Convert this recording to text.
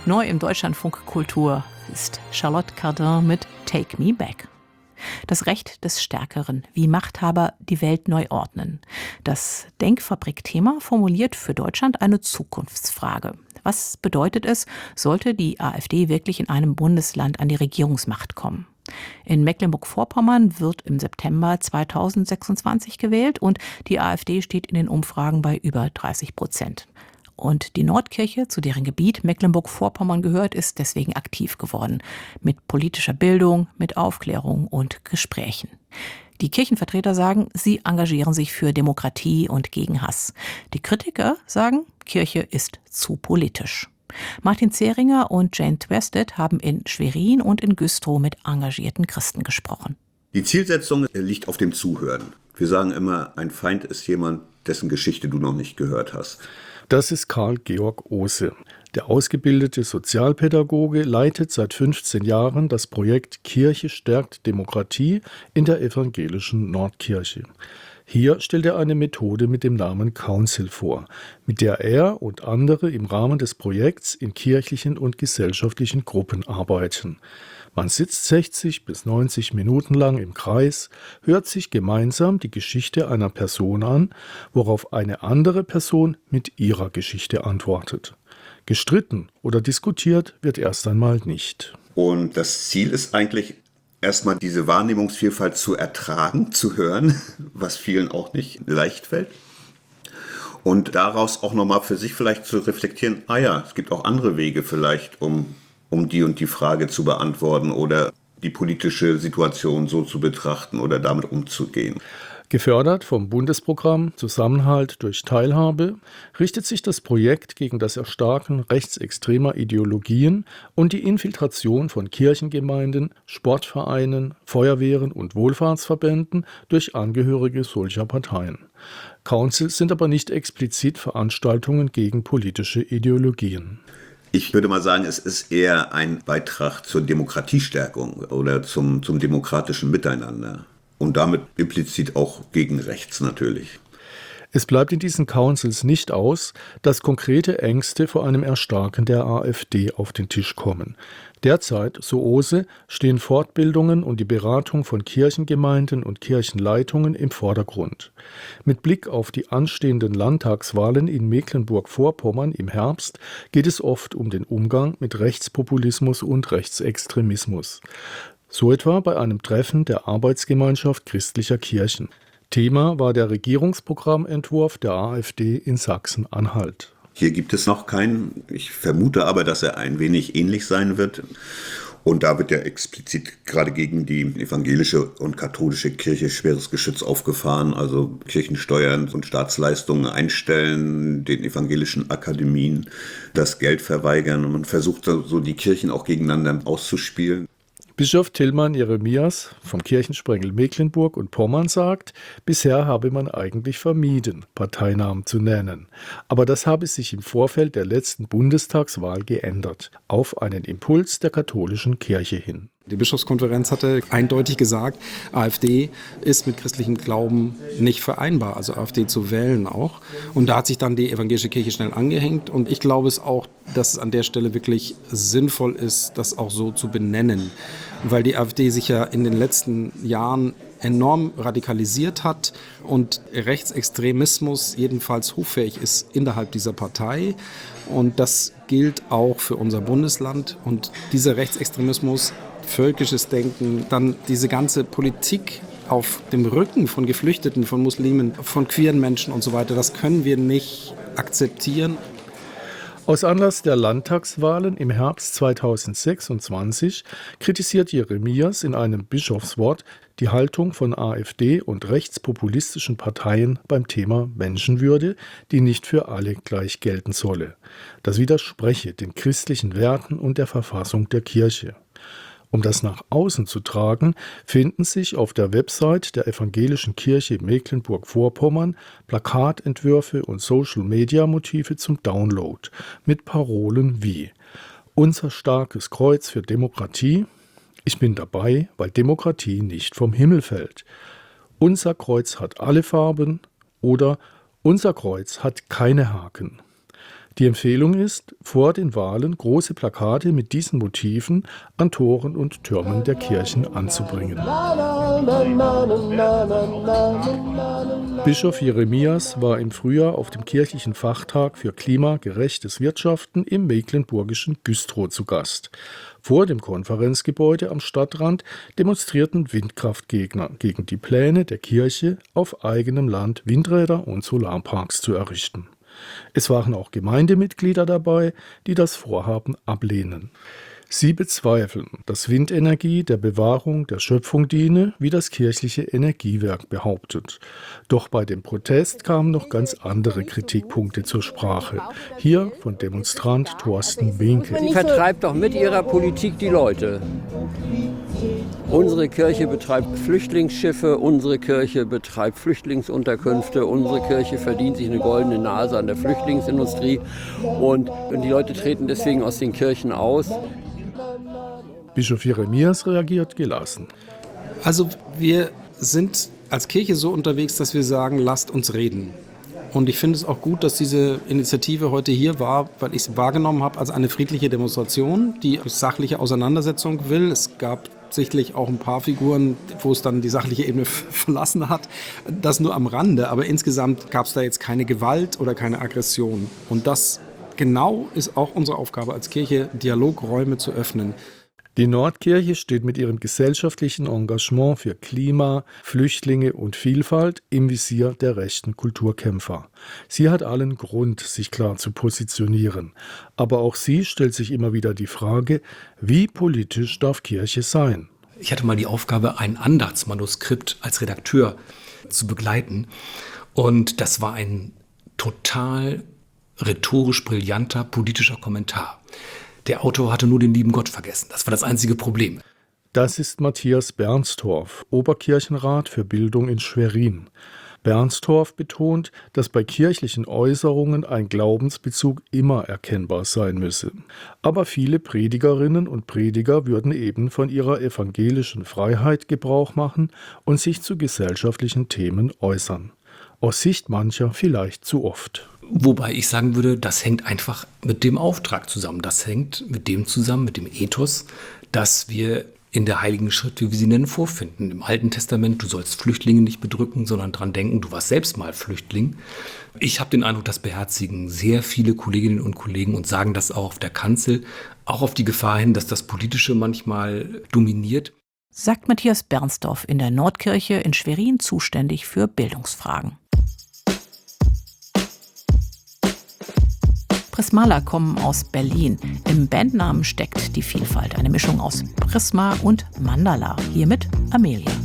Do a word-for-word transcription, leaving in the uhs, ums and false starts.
Neu im Deutschlandfunk Kultur ist Charlotte Cardin mit Take Me Back. Das Recht des Stärkeren, wie Machthaber die Welt neu ordnen. Das Denkfabrik-Thema formuliert für Deutschland eine Zukunftsfrage. Was bedeutet es, sollte die AfD wirklich in einem Bundesland an die Regierungsmacht kommen? In Mecklenburg-Vorpommern wird im September zweitausendsechsundzwanzig gewählt und die AfD steht in den Umfragen bei über dreißig Prozent. Und die Nordkirche, zu deren Gebiet Mecklenburg-Vorpommern gehört, ist deswegen aktiv geworden. Mit politischer Bildung, mit Aufklärung und Gesprächen. Die Kirchenvertreter sagen, sie engagieren sich für Demokratie und gegen Hass. Die Kritiker sagen, Kirche ist zu politisch. Martin Zeringer und Jane Twested haben in Schwerin und in Güstrow mit engagierten Christen gesprochen. Die Zielsetzung liegt auf dem Zuhören. Wir sagen immer, ein Feind ist jemand, dessen Geschichte du noch nicht gehört hast. Das ist Karl Georg Ohse. Der ausgebildete Sozialpädagoge leitet seit fünfzehn Jahren das Projekt Kirche stärkt Demokratie in der evangelischen Nordkirche. Hier stellt er eine Methode mit dem Namen Council vor, mit der er und andere im Rahmen des Projekts in kirchlichen und gesellschaftlichen Gruppen arbeiten. Man sitzt sechzig bis neunzig Minuten lang im Kreis, hört sich gemeinsam die Geschichte einer Person an, worauf eine andere Person mit ihrer Geschichte antwortet. Gestritten oder diskutiert wird erst einmal nicht. Und das Ziel ist eigentlich, erstmal diese Wahrnehmungsvielfalt zu ertragen, zu hören, was vielen auch nicht leicht fällt. Und daraus auch nochmal für sich vielleicht zu reflektieren, ah ja, es gibt auch andere Wege vielleicht, um, um die und die Frage zu beantworten oder die politische Situation so zu betrachten oder damit umzugehen. Gefördert vom Bundesprogramm Zusammenhalt durch Teilhabe richtet sich das Projekt gegen das Erstarken rechtsextremer Ideologien und die Infiltration von Kirchengemeinden, Sportvereinen, Feuerwehren und Wohlfahrtsverbänden durch Angehörige solcher Parteien. Council sind aber nicht explizit Veranstaltungen gegen politische Ideologien. Ich würde mal sagen, es ist eher ein Beitrag zur Demokratiestärkung oder zum, zum demokratischen Miteinander. Und damit implizit auch gegen rechts natürlich. Es bleibt in diesen Councils nicht aus, dass konkrete Ängste vor einem Erstarken der AfD auf den Tisch kommen. Derzeit, so Ohse, stehen Fortbildungen und die Beratung von Kirchengemeinden und Kirchenleitungen im Vordergrund. Mit Blick auf die anstehenden Landtagswahlen in Mecklenburg-Vorpommern im Herbst geht es oft um den Umgang mit Rechtspopulismus und Rechtsextremismus. So etwa bei einem Treffen der Arbeitsgemeinschaft christlicher Kirchen. Thema war der Regierungsprogrammentwurf der AfD in Sachsen-Anhalt. Hier gibt es noch keinen. Ich vermute aber, dass er ein wenig ähnlich sein wird. Und da wird ja explizit gerade gegen die evangelische und katholische Kirche schweres Geschütz aufgefahren. Also Kirchensteuern und Staatsleistungen einstellen, den evangelischen Akademien das Geld verweigern. Und man versucht so die Kirchen auch gegeneinander auszuspielen. Bischof Tilman Jeremias vom Kirchensprengel Mecklenburg und Pommern sagt, bisher habe man eigentlich vermieden, Parteinamen zu nennen. Aber das habe sich im Vorfeld der letzten Bundestagswahl geändert, auf einen Impuls der katholischen Kirche hin. Die Bischofskonferenz hatte eindeutig gesagt, AfD ist mit christlichem Glauben nicht vereinbar, also AfD zu wählen auch. Und da hat sich dann die evangelische Kirche schnell angehängt. Und ich glaube es auch, dass es an der Stelle wirklich sinnvoll ist, das auch so zu benennen. Weil die AfD sich ja in den letzten Jahren enorm radikalisiert hat und Rechtsextremismus jedenfalls hoffähig ist innerhalb dieser Partei. Und das gilt auch für unser Bundesland. Und dieser Rechtsextremismus, völkisches Denken, dann diese ganze Politik auf dem Rücken von Geflüchteten, von Muslimen, von queeren Menschen und so weiter, das können wir nicht akzeptieren. Aus Anlass der Landtagswahlen im Herbst zweitausendsechsundzwanzig kritisiert Jeremias in einem Bischofswort die Haltung von AfD und rechtspopulistischen Parteien beim Thema Menschenwürde, die nicht für alle gleich gelten solle. Das widerspreche den christlichen Werten und der Verfassung der Kirche. Um das nach außen zu tragen, finden sich auf der Website der Evangelischen Kirche Mecklenburg-Vorpommern Plakatentwürfe und Social-Media-Motive zum Download mit Parolen wie Unser starkes Kreuz für Demokratie, ich bin dabei, weil Demokratie nicht vom Himmel fällt. Unser Kreuz hat alle Farben oder Unser Kreuz hat keine Haken. Die Empfehlung ist, vor den Wahlen große Plakate mit diesen Motiven an Toren und Türmen der Kirchen anzubringen. Bischof Jeremias war im Frühjahr auf dem kirchlichen Fachtag für klimagerechtes Wirtschaften im mecklenburgischen Güstrow zu Gast. Vor dem Konferenzgebäude am Stadtrand demonstrierten Windkraftgegner gegen die Pläne der Kirche, auf eigenem Land Windräder und Solarparks zu errichten. Es waren auch Gemeindemitglieder dabei, die das Vorhaben ablehnen. Sie bezweifeln, dass Windenergie der Bewahrung der Schöpfung diene, wie das kirchliche Energiewerk behauptet. Doch bei dem Protest kamen noch ganz andere Kritikpunkte zur Sprache. Hier von Demonstrant Thorsten Behnke. Sie vertreibt doch mit ihrer Politik die Leute. Unsere Kirche betreibt Flüchtlingsschiffe, unsere Kirche betreibt Flüchtlingsunterkünfte, unsere Kirche verdient sich eine goldene Nase an der Flüchtlingsindustrie und, und die Leute treten deswegen aus den Kirchen aus. Bischof Jeremias reagiert gelassen. Also wir sind als Kirche so unterwegs, dass wir sagen, lasst uns reden. Und ich finde es auch gut, dass diese Initiative heute hier war, weil ich es wahrgenommen habe als eine friedliche Demonstration, die sachliche Auseinandersetzung will. Es gab sicherlich auch ein paar Figuren, wo es dann die sachliche Ebene verlassen hat. Das nur am Rande, aber insgesamt gab es da jetzt keine Gewalt oder keine Aggression. Und das genau ist auch unsere Aufgabe als Kirche, Dialogräume zu öffnen. Die Nordkirche steht mit ihrem gesellschaftlichen Engagement für Klima, Flüchtlinge und Vielfalt im Visier der rechten Kulturkämpfer. Sie hat allen Grund, sich klar zu positionieren. Aber auch sie stellt sich immer wieder die Frage, wie politisch darf Kirche sein? Ich hatte mal die Aufgabe, ein Andachtsmanuskript als Redakteur zu begleiten. Und das war ein total rhetorisch brillanter politischer Kommentar. Der Autor hatte nur den lieben Gott vergessen. Das war das einzige Problem. Das ist Matthias Bernstorff, Oberkirchenrat für Bildung in Schwerin. Bernstorff betont, dass bei kirchlichen Äußerungen ein Glaubensbezug immer erkennbar sein müsse. Aber viele Predigerinnen und Prediger würden eben von ihrer evangelischen Freiheit Gebrauch machen und sich zu gesellschaftlichen Themen äußern. Aus Sicht mancher vielleicht zu oft. Wobei ich sagen würde, das hängt einfach mit dem Auftrag zusammen. Das hängt mit dem zusammen, mit dem Ethos, dass wir in der Heiligen Schrift, wie wir sie nennen, vorfinden. Im Alten Testament, du sollst Flüchtlinge nicht bedrücken, sondern dran denken, du warst selbst mal Flüchtling. Ich habe den Eindruck, das beherzigen sehr viele Kolleginnen und Kollegen und sagen das auch auf der Kanzel, auch auf die Gefahr hin, dass das Politische manchmal dominiert. Sagt Matthias Bernstorff in der Nordkirche in Schwerin zuständig für Bildungsfragen. Prismala kommen aus Berlin. Im Bandnamen steckt die Vielfalt, eine Mischung aus Prisma und Mandala. Hiermit Amelia.